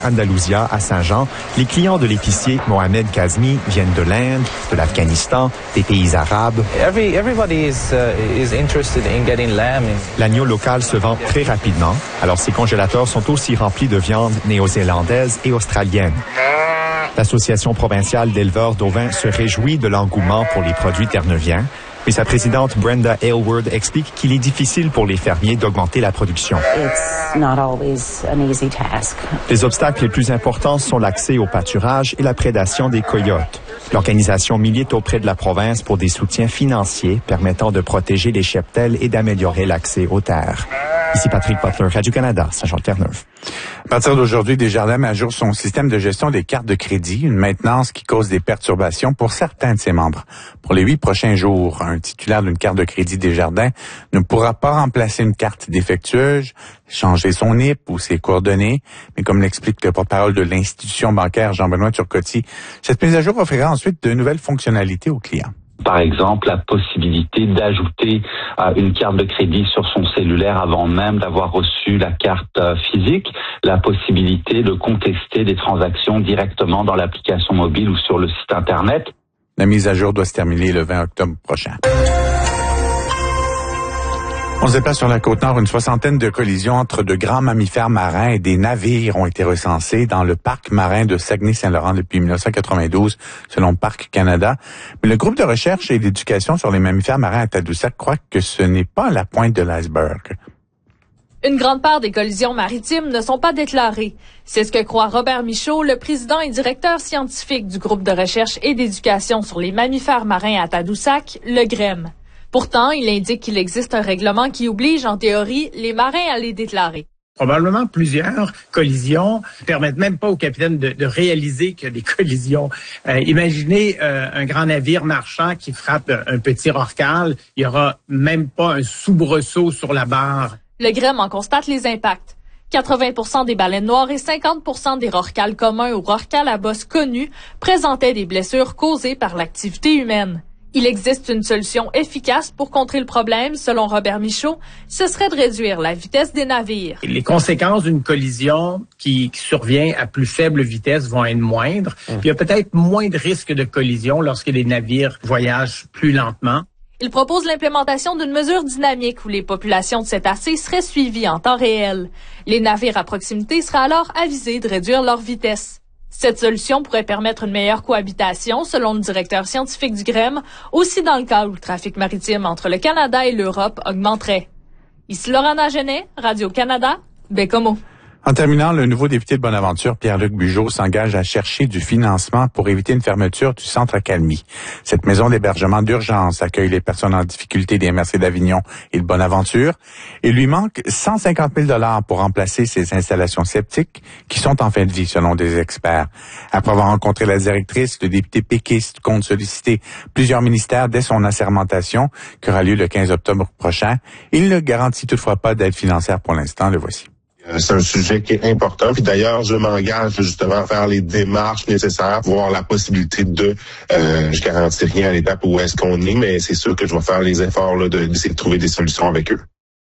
Andalousia à Saint-Jean, les clients de l'épicier Mohamed Kazmi viennent de l'Inde, de l'Afghanistan, des pays arabes. Everybody is interested in getting lamb. L'agneau local se vend très rapidement, alors ces congélateurs sont aussi remplis de viande néo-zélandaise et australienne. L'Association provinciale d'éleveurs d'ovins se réjouit de l'engouement pour les produits terneviens, mais sa présidente Brenda Aylward explique qu'il est difficile pour les fermiers d'augmenter la production. It's not always an easy task. Les obstacles les plus importants sont l'accès au pâturage et la prédation des coyotes. L'organisation milite auprès de la province pour des soutiens financiers permettant de protéger les cheptels et d'améliorer l'accès aux terres. Ici Patrick Butler, Radio-Canada, Saint-Jean-de-Terre-Neuve. À partir d'aujourd'hui, Desjardins met à jour son système de gestion des cartes de crédit, une maintenance qui cause des perturbations pour certains de ses membres. Pour les 8 prochains jours, un titulaire d'une carte de crédit Desjardins ne pourra pas remplacer une carte défectueuse, changer son NIP ou ses coordonnées, mais comme l'explique le porte-parole de l'institution bancaire Jean-Benoît Turcotte, cette mise à jour offrira ensuite de nouvelles fonctionnalités aux clients. Par exemple, la possibilité d'ajouter une carte de crédit sur son cellulaire avant même d'avoir reçu la carte physique, la possibilité de contester des transactions directement dans l'application mobile ou sur le site Internet. La mise à jour doit se terminer le 20 octobre prochain. On se déplace sur la Côte-Nord. Une soixantaine de collisions entre de grands mammifères marins et des navires ont été recensées dans le parc marin de Saguenay-Saint-Laurent depuis 1992, selon Parc Canada. Mais le groupe de recherche et d'éducation sur les mammifères marins à Tadoussac croit que ce n'est pas la pointe de l'iceberg. Une grande part des collisions maritimes ne sont pas déclarées. C'est ce que croit Robert Michaud, le président et directeur scientifique du groupe de recherche et d'éducation sur les mammifères marins à Tadoussac, le GREM. Pourtant, il indique qu'il existe un règlement qui oblige, en théorie, les marins à les déclarer. Probablement plusieurs collisions permettent même pas au capitaine de réaliser qu'il y a des collisions. Imaginez un grand navire marchand qui frappe un petit rorqual, il y aura même pas un soubresaut sur la barre. Le GREM en constate les impacts. 80% des baleines noires et 50% des rorquals communs ou rorquals à bosse connus présentaient des blessures causées par l'activité humaine. Il existe une solution efficace pour contrer le problème, selon Robert Michaud, ce serait de réduire la vitesse des navires. Les conséquences d'une collision qui survient à plus faible vitesse vont être moindres. Il y a peut-être moins de risques de collision lorsque les navires voyagent plus lentement. Il propose l'implémentation d'une mesure dynamique où les populations de cétacés seraient suivies en temps réel. Les navires à proximité seraient alors avisés de réduire leur vitesse. Cette solution pourrait permettre une meilleure cohabitation, selon le directeur scientifique du GREM, aussi dans le cas où le trafic maritime entre le Canada et l'Europe augmenterait. Ici Laurent Genet, Radio-Canada, Bécomo. En terminant, le nouveau député de Bonaventure, Pierre-Luc Bugeaud, s'engage à chercher du financement pour éviter une fermeture du centre Accalmie. Cette maison d'hébergement d'urgence accueille les personnes en difficulté des MRC d'Avignon et de Bonaventure. Il lui manque 150 000 $ pour remplacer ces installations septiques qui sont en fin de vie, selon des experts. Après avoir rencontré la directrice, le député péquiste compte solliciter plusieurs ministères dès son assermentation, qui aura lieu le 15 octobre prochain. Il ne garantit toutefois pas d'aide financière pour l'instant. Le voici. C'est un sujet qui est important. Puis d'ailleurs, je m'engage justement à faire les démarches nécessaires pour avoir la possibilité de... je garantis rien à l'étape où est-ce qu'on est, mais c'est sûr que je vais faire les efforts là, d'essayer de trouver des solutions avec eux.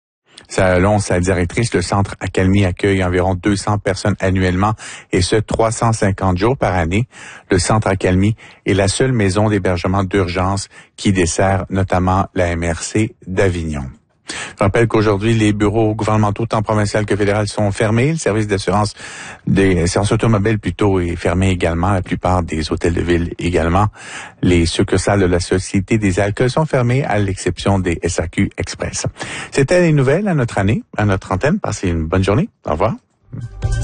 Selon sa directrice, le centre Accalmie accueille environ 200 personnes annuellement et ce, 350 jours par année. Le centre Accalmie est la seule maison d'hébergement d'urgence qui dessert notamment la MRC d'Avignon. Je rappelle qu'aujourd'hui, les bureaux gouvernementaux, tant provinciaux que fédéraux, sont fermés. Le service d'assurance des assurances automobiles plutôt est fermé également. La plupart des hôtels de ville également. Les succursales de la Société des alcools sont fermées à l'exception des SAQ Express. C'était les nouvelles à notre antenne. Passez une bonne journée. Au revoir.